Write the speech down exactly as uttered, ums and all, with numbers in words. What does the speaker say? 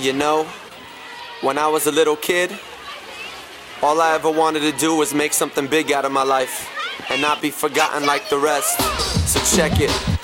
You know, when I was a little kid, all I ever wanted to do was make something big out of my life and not be forgotten like the rest. So check it.